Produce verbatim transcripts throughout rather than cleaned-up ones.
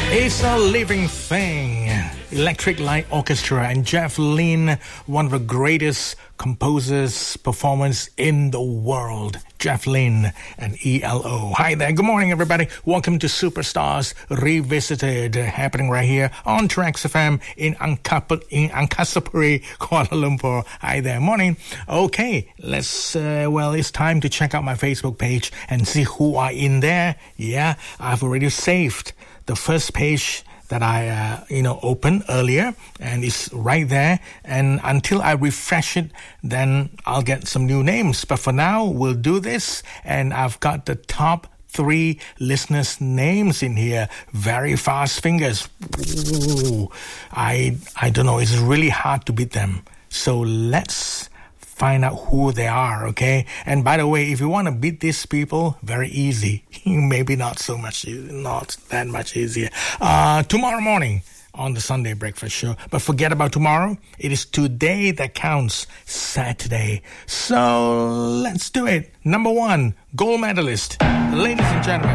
It's a living thing. Electric Light Orchestra and Jeff Lynne, one of the greatest composers, performers in the world. Jeff Lynne and E L O. Hi there. Good morning, everybody. Welcome to Superstars Revisited, uh, happening right here on Trax F M in, Angkap- in Angkasapuri, Kuala Lumpur. Hi there. Morning. Okay, let's, uh, well, it's time to check out my Facebook page and see who are in there. Yeah, I've already saved the first page that I, uh, you know, opened earlier, and it's right there. And until I refresh it, then I'll get some new names. But for now, we'll do this. And I've got the top three listeners' names in here. Very fast fingers. Ooh, I, I don't know. It's really hard to beat them. So let's find out who they are, okay? And by the way, if you want to beat these people, very easy. Maybe not so much, not that much easier. Uh, tomorrow morning on the Sunday Breakfast Show. But forget about tomorrow. It is today that counts, Saturday. So let's do it. Number one, gold medalist. Ladies and gentlemen,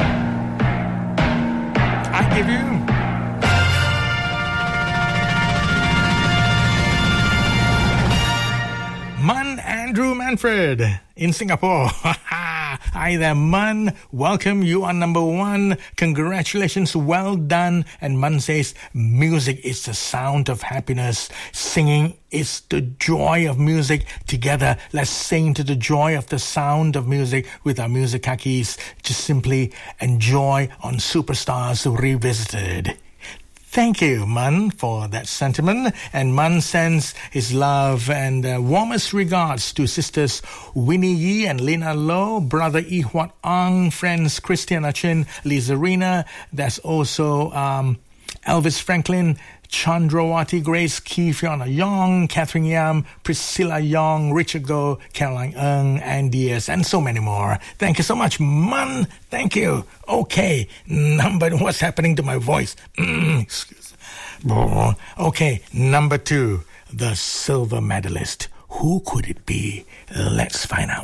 I give you Mun Andrew Manfred in Singapore. Hi there, Mun. Welcome. You are number one. Congratulations. Well done. And Mun says, music is the sound of happiness. Singing is the joy of music. Together, let's sing to the joy of the sound of music with our music kakis. Just simply enjoy on Superstars Revisited. Thank you, Mun, for that sentiment. And Mun sends his love and uh, warmest regards to sisters Winnie Yee and Lena Low, brother Ihwat Ang, friends Christiana Chin, Lizarina. There's also um, Elvis Franklin, Chandrawati Grace, Kee Fiona Yong, Catherine Yam, Priscilla Yong, Richard Goh, Caroline Ng, Andy S, and so many more. Thank you so much, Mun. Thank you. Okay, number, what's happening to my voice? Mm, excuse me. Okay, number two, the silver medalist. Who could it be? Let's find out.